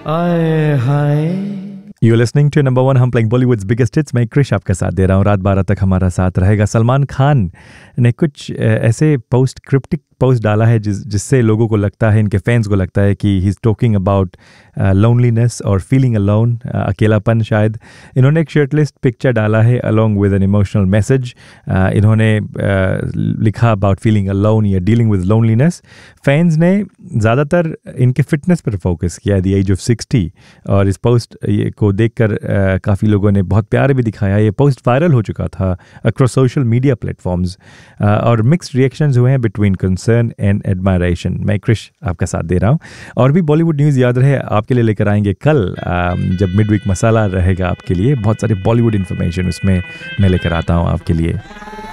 आए हाय। You're listening to number one हम playing Bollywood's biggest hits। मैं क्रिश आपके साथ दे रहा हूँ, रात 12 तक हमारा साथ रहेगा। सलमान खान ने कुछ ऐसे क्रिप्टिक पोस्ट डाला है जिससे लोगों को लगता है, इनके फैंस को लगता है कि he is talking about loneliness और फीलिंग अलोन, अकेलापन शायद। इन्होंने एक शर्टलिस्ट पिक्चर डाला है along with an emotional message. इन्होंने लिखा अबाउट फीलिंग अलोन या डीलिंग विद लोनलीनेस। फैंस ने ज़्यादातर इनके फिटनेस पर फोकस किया, द एज ऑफ 60, और इस पोस्ट को देखकर काफ़ी लोगों ने बहुत प्यार भी दिखाया। ये पोस्ट वायरल हो चुका था अक्रॉस सोशल मीडिया प्लेटफॉर्म्स और मिक्स्ड रिएक्शंस हुए हैं बिटवीन कंसर्न एंड एडमायरेशन। मैं क्रिश आपका साथ दे रहा हूँ, और भी बॉलीवुड न्यूज़ याद रहे आपके लिए लेकर आएंगे कल, जब मिड वीक मसाला रहेगा आपके लिए। बहुत सारे बॉलीवुड इन्फॉर्मेशन उसमें मैं लेकर आता हूँ आपके लिए।